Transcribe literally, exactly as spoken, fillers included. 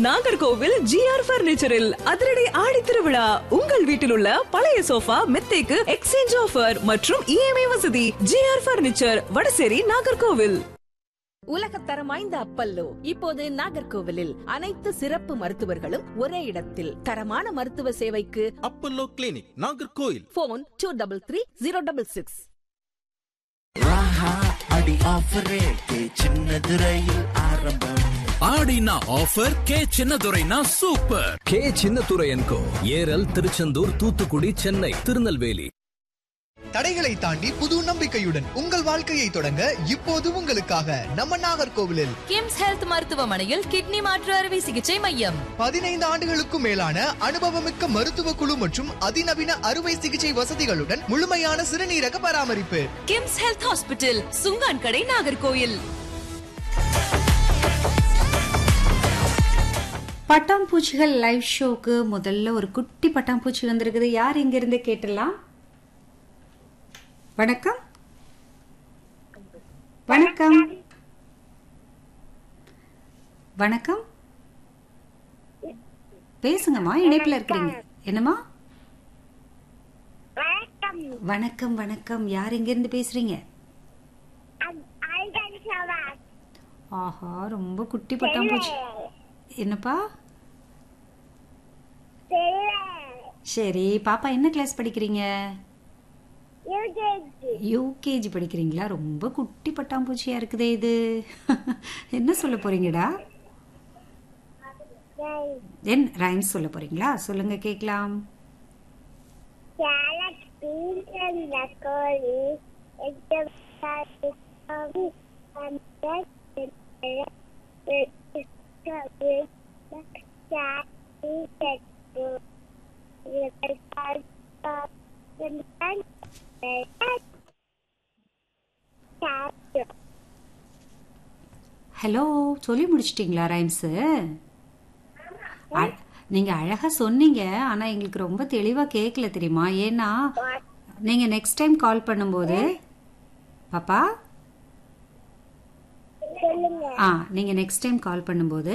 Nagercoil GR பர்னிச்சரில் அதிரடி ஆடி திருவிழா. உங்கள் வீட்டில் உள்ள பழைய சோஃபா மெத்தைக்கு எக்ஸ்சேஞ்ச் ஆஃபர் மற்றும் இஎம்ஐ வசதி. GR furniture, Vadasery, Nagercoil. உலகத்தரம் வாய்ந்த அப்பல்லோ இப்போது நாகர்கோவிலில் அனைத்து சிறப்பு மருத்துவர்களும் ஒரே இடத்தில். தரமான மருத்துவ சேவைக்கு Apollo clinic, Nagercoil. Phone two double three zero double six. அடி ஆஃபர் ரேட்டு சின்னதுரையில் ஆரம்பம். ஆடினா offer K சின்னதுரைனா super. K சின்னதுரையன்கோ Eral, Tiruchendur, Thoothukudi, Chennai, Tirunelveli. தடைகளை தாண்டி புது நம்பிக்கையுடன் உங்கள் வாழ்க்கையை தொடங்க இப்போது உங்களுக்காக நம்ம நாகர்கோவிலில் கிம்ஸ் ஹெல்த் மருத்துவமனையில் கிட்னி மாற்று அறுவை சிகிச்சை மையம். பதினைந்து ஆண்டுகளுக்கும் மேலான அனுபவமிக்க மருத்துவ குழு மற்றும் அதிநவீன அறுவை சிகிச்சை வசதிகளுடன் முழுமையான சிறுநீரக பராமரிப்பு. கிம்ஸ் ஹெல்த் ஹாஸ்பிட்டல், சுங்கான் கடை, நாகர்கோவில். பட்டாம்பூச்சிகள் லைவ் ஷோக்கு முதல்ல ஒரு குட்டி பட்டாம்பூச்சி வந்திருக்குது. யார் இங்க இருந்து கேட்டலாம்? வணக்கம் வணக்கம் வணக்கம், பேசுங்கம்மா, இணைப்புல இருக்கிறீங்க. என்னம்மா? வணக்கம் வணக்கம், யார் இங்க இருந்து பேசுறீங்க? ஆஹா, ரொம்ப குட்டி பட்டாம்பூச்சி. என்னப்பா? சரி, பாப்பா என்ன கிளாஸ் படிக்கிறீங்க? யூகேஜி படிக்கிறீங்களா? ரொம்ப குட்டி பட்டாம்பூச்சியா இருக்குதே இது. என்ன சொல்ல போறீங்கடா? என் ரைம்ஸ் சொல்ல போறீங்களா? சொல்லுங்க கேக்கலாம். ஹலோ, சொல்லி முடிச்சிட்டீங்களா ரைம்ஸ்? நீங்க அழகா சொன்னீங்க, ஆனா எங்களுக்கு ரொம்ப தெளிவா கேட்கல தெரியுமா? ஏன்னா நீங்க நெக்ஸ்ட் டைம் கால் பண்ணும்போது பாப்பா ஆ நீங்க நெக்ஸ்ட் டைம் கால் பண்ணும்போது